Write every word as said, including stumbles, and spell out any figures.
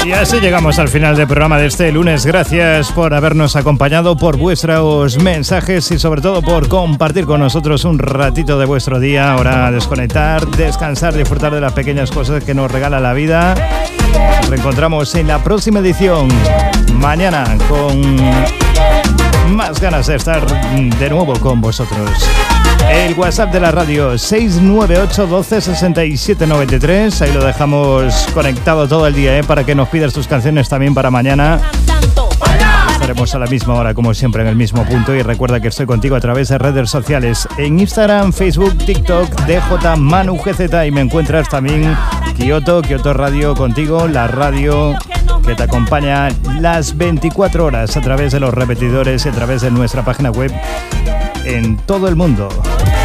Y así llegamos al final del programa de este lunes. Gracias por habernos acompañado, por vuestros mensajes y sobre todo por compartir con nosotros un ratito de vuestro día. Ahora desconectar, descansar, disfrutar de las pequeñas cosas que nos regala la vida. Nos reencontramos en la próxima edición, mañana, con más ganas de estar de nuevo con vosotros. El WhatsApp de la radio seis nueve ocho doce sesenta y siete noventa y tres. Ahí lo dejamos conectado todo el día, ¿eh? Para que nos pidas tus canciones también para mañana. Estaremos a la misma hora, como siempre, en el mismo punto. Y recuerda que estoy contigo a través de redes sociales, en Instagram, Facebook, TikTok, D J Manu G Z. Y me encuentras también Kioto, Kioto Radio contigo, la radio que te acompaña las veinticuatro horas a través de los repetidores y a través de nuestra página web en todo el mundo.